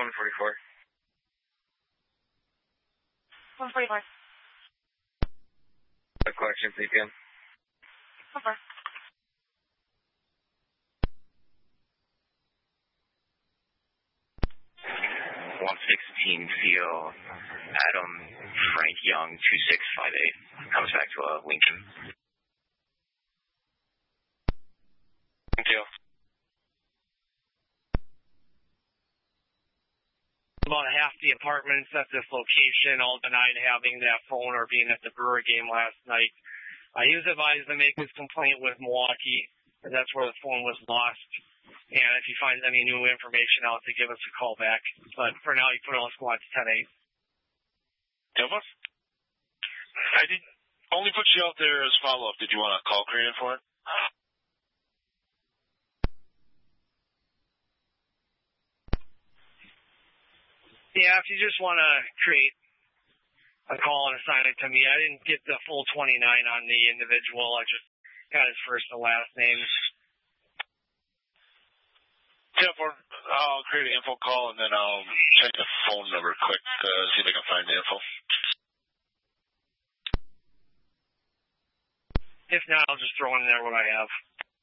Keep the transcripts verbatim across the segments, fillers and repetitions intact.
one forty-four. one forty-four. A collection, C P M. Okay. one sixteen Theo Adam Frank Young two six five eight comes back to a uh, Lincoln. Thank you. About half the apartments at this location all denied having that phone or being at the Brewer game last night. Uh, he was advised to make his complaint with Milwaukee, and that's where the phone was lost. And if he finds any new information out, to give us a call back. But for now, you put on squad to ten eight. Delma? I did only put you out there as follow-up. Did you want a call created for it? Yeah, if you just want to create a call and assign it to me. I didn't get the full twenty-nine on the individual. I just got his first and last name. Yeah, for, I'll create an info call, and then I'll check the phone number quick to see if I can find the info. If not, I'll just throw in there what I have.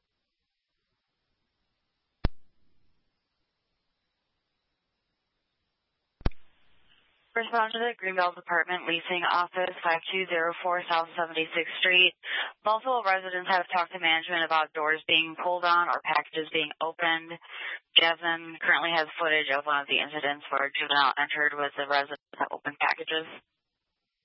Respond to the Greenbelt Apartment Leasing Office, five two zero four South seventy-sixth Street. Multiple residents have talked to management about doors being pulled on or packages being opened. Jasmine currently has footage of one of the incidents where a juvenile entered with the residents that opened packages.